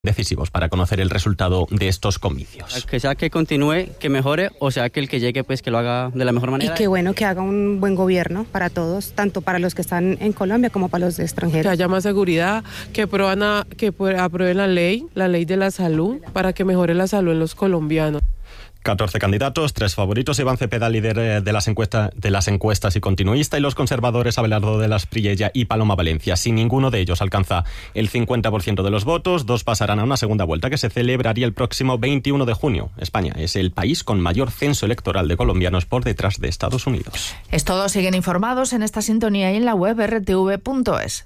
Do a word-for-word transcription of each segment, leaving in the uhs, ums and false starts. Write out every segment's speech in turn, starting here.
decisivos para conocer el resultado de estos comicios. Que sea que continúe, que mejore, o sea que el que llegue pues que lo haga de la mejor manera. Y qué bueno que haga un buen gobierno para todos, tanto para los que están en Colombia como para los de extranjeros. Que haya más seguridad, que aprueben, a, que aprueben la ley, la ley de la salud, para que mejore la salud en los colombianos. catorce candidatos, tres favoritos. Iván Cepeda, líder de las, encuestas, de las encuestas y continuista, y los conservadores Abelardo de las Priella y Paloma Valencia. Si ninguno de ellos alcanza el cincuenta por ciento de los votos, dos pasarán a una segunda vuelta que se celebraría el próximo veintiuno de junio. España es el país con mayor censo electoral de colombianos por detrás de Estados Unidos. Es todo, siguen informados en esta sintonía y en la web erre te ve punto es.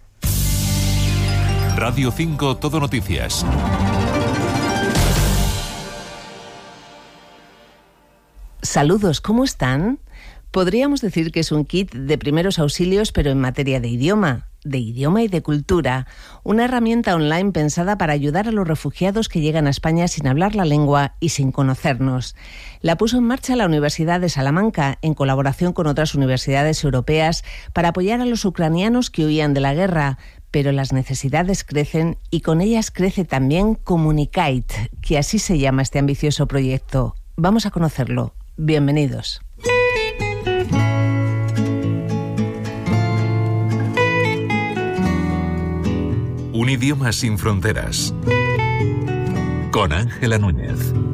Radio cinco Todo Noticias. Saludos, ¿cómo están? Podríamos decir que es un kit de primeros auxilios, pero en materia de idioma, de idioma y de cultura. Una herramienta online pensada para ayudar a los refugiados que llegan a España sin hablar la lengua y sin conocernos. La puso en marcha la Universidad de Salamanca, en colaboración con otras universidades europeas, para apoyar a los ucranianos que huían de la guerra. Pero las necesidades crecen y con ellas crece también Comunicate, que así se llama este ambicioso proyecto. Vamos a conocerlo. Bienvenidos. Un idioma sin fronteras. Con Ángela Núñez.